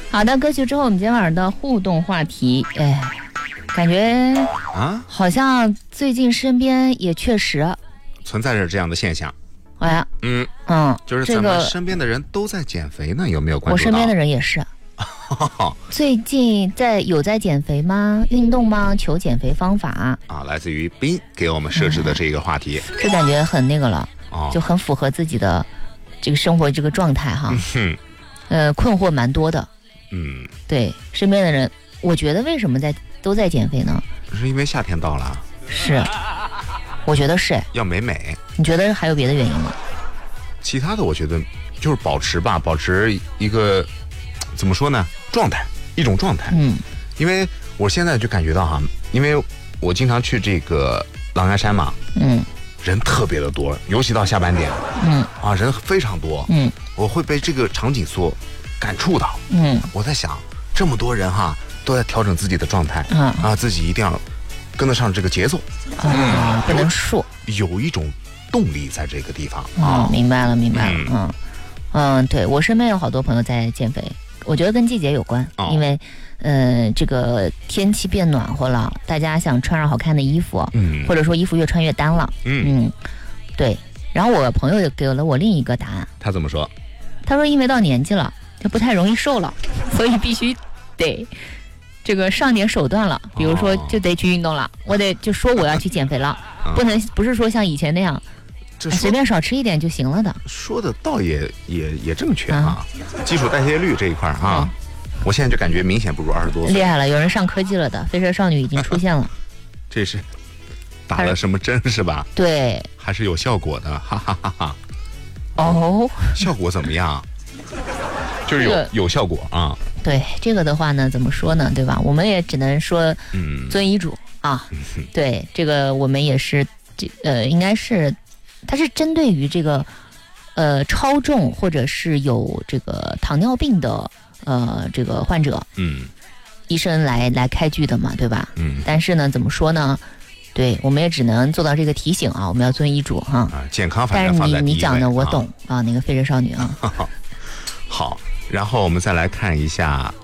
好的，歌曲之后我们今天晚上的互动话题，感觉好像最近身边也确实存在着这样的现象。 就是咱们身边的人都在减肥呢，有没有关注到？ 我身边的人也是。最近有在减肥吗？运动吗？求减肥方法啊，来自于斌给我们设置的这个话题， 就感觉很那个了，就很符合自己的这个生活这个状态哈。困惑蛮多的。对，身边的人，我觉得为什么都在减肥呢？ 是因为夏天到了。 是，我觉得是要美。 你觉得还有别的原因吗？ 其他的我觉得就是保持一个怎么说呢，一种状态。因为我现在就感觉到哈，因为我经常去这个狼牙山嘛，人特别的多，尤其到下半点，人非常多，我会被这个场景所感触到。我在想，这么多人哈都在调整自己的状态，自己一定要跟得上这个节奏， 不能说有一种动力在这个地方。 明白了。对，我身边有好多朋友在减肥，我觉得跟季节有关，因为这个天气变暖和了，大家想穿上好看的衣服，或者说衣服越穿越单了。对。然后我朋友也给了我另一个答案。 他怎么说？ 他说因为到年纪了，就不太容易瘦了，所以必须得这个上点手段了，比如说就得去运动了，我得就说我要去减肥了，不是说像以前那样随便少吃一点就行了的。 说的倒也正确啊。基础代谢率这一块我现在就感觉明显不如20多岁。 厉害了，有人上科技了的，飞车少女已经出现了。 这是打了什么针是吧？ 对， 还是有效果的，哈哈哈哈。效果怎么样？就是有效果啊。 对，这个的话呢，怎么说呢，对吧？我们也只能说遵医嘱对，这个我们也是应该是它是针对于这个超重或者是有这个糖尿病的这个患者，医生来开具的嘛，对吧？但是呢，怎么说呢？对，我们也只能做到这个提醒我们要遵医嘱健康反正放在第一位。 但是你讲的我懂那个飞车少女好，然后我们再来看一下